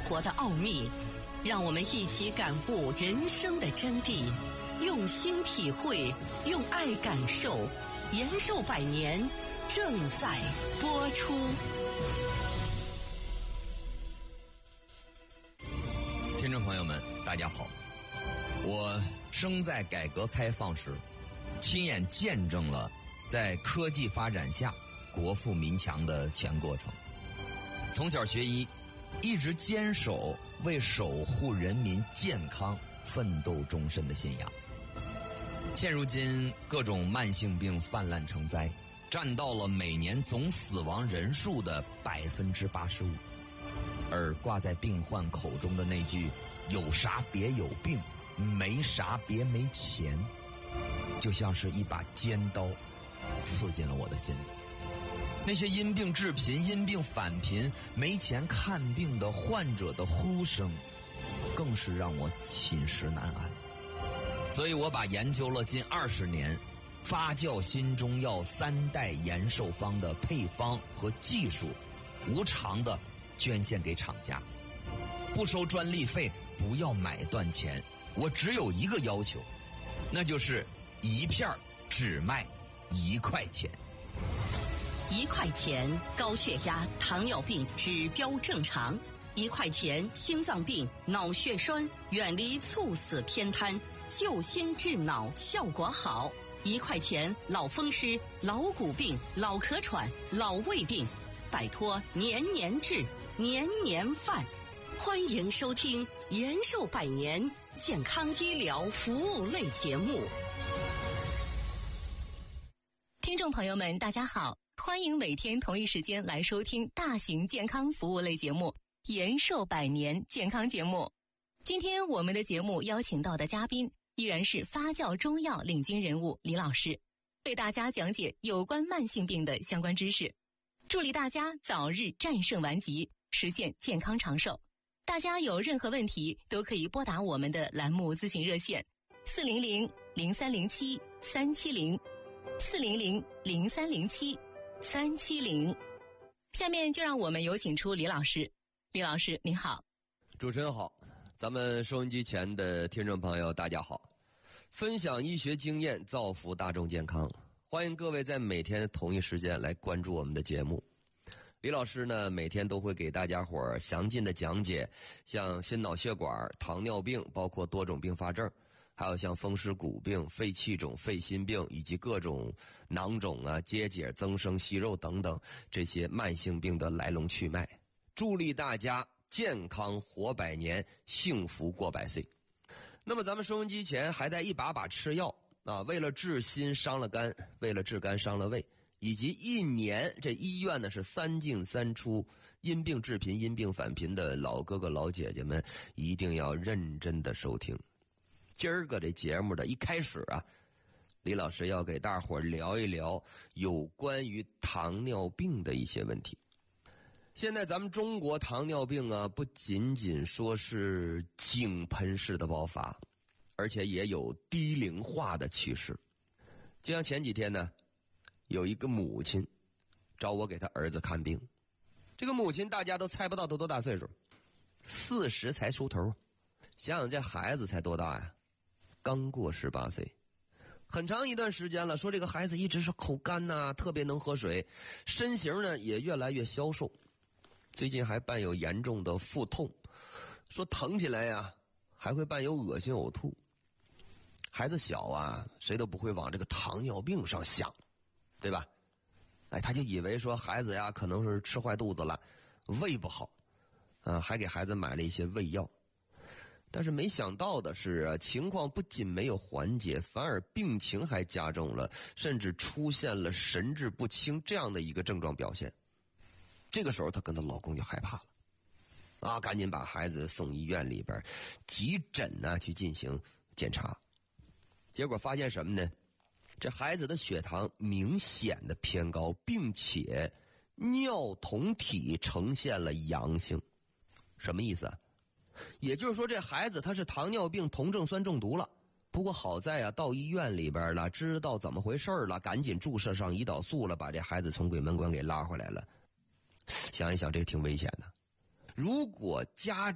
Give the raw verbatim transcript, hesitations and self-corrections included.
活的奥秘，让我们一起感悟人生的真谛，用心体会，用爱感受。延寿百年正在播出。 听众朋友们，大家好，我生在改革开放时，亲眼见证了在科技发展下国富民强的全过程。从小学医，一直坚守为守护人民健康奋斗终身的信仰。现如今各种慢性病泛滥成灾，占到了每年总死亡人数的百分之八十五。而挂在病患口中的那句“有啥别有病，没啥别没钱”，就像是一把尖刀，刺进了我的心里。那些因病致贫、因病返贫、没钱看病的患者的呼声，更是让我寝食难安。所以我把研究了近二十年发酵新中药三代延寿方的配方和技术，无偿的捐献给厂家，不收专利费，不要买断钱。我只有一个要求，那就是一片只卖一块钱。 一块钱高血压、糖尿病指标正常；一块钱心脏病、脑血栓远离猝死偏瘫，救心治脑效果好；一块钱老风湿、老骨病、老咳喘、老胃病，摆脱年年治、年年犯。欢迎收听延寿百年健康医疗服务类节目。 听众朋友们，大家好，欢迎每天同一时间来收听大型健康服务类节目延寿百年健康节目。今天我们的节目邀请到的嘉宾依然是发酵中药领军人物李老师，为大家讲解有关慢性病的相关知识，助力大家早日战胜顽疾，实现健康长寿。大家有任何问题都可以拨打我们的栏目咨询热线四零零零三零七三七零四零零零三零七三七零。下面就让我们有请出李老师。李老师您好。 主持人好，咱们收音机前的听众朋友大家好。分享医学经验，造福大众健康，欢迎各位在每天同一时间来关注我们的节目。李老师呢，每天都会给大家伙儿详尽的讲解像心脑血管、糖尿病，包括多种并发症，还有像风湿骨病、肺气肿、肺心病，以及各种囊肿啊、结节、增生息肉等等这些慢性病的来龙去脉，助力大家健康活百年，幸福过百岁。那么咱们收音机前还在一把把吃药啊，为了治心伤了肝，为了治肝伤了胃，以及一年这医院呢是三进三出，因病致贫、因病返贫的老哥哥老姐姐们，一定要认真的收听。今儿个这节目的一开始啊，李老师要给大伙儿聊一聊有关于糖尿病的一些问题。现在咱们中国糖尿病啊，不仅仅说是井喷式的爆发，而且也有低龄化的趋势。就像前几天呢，有一个母亲找我给他儿子看病，这个母亲大家都猜不到他多大岁数，四十才出头。想想这孩子才多大呀？刚过十八岁。很长一段时间了，说这个孩子一直是口干呐、啊，特别能喝水，身形呢也越来越消瘦。最近还伴有严重的腹痛，说疼起来呀还会伴有恶心呕吐。孩子小啊，谁都不会往这个糖尿病上想，对吧？哎，他就以为说孩子呀可能是吃坏肚子了，胃不好啊，还给孩子买了一些胃药。但是没想到的是啊，情况不仅没有缓解，反而病情还加重了，甚至出现了神志不清这样的一个症状表现。这个时候她跟她老公就害怕了啊，赶紧把孩子送医院里边急诊啊去进行检查。结果发现什么呢？这孩子的血糖明显的偏高，并且尿酮体呈现了阳性。什么意思啊？也就是说这孩子他是糖尿病酮症酸中毒了。不过好在啊，到医院里边了，知道怎么回事了，赶紧注射上胰岛素了，把这孩子从鬼门关给拉回来了。想一想，这个挺危险的。如果家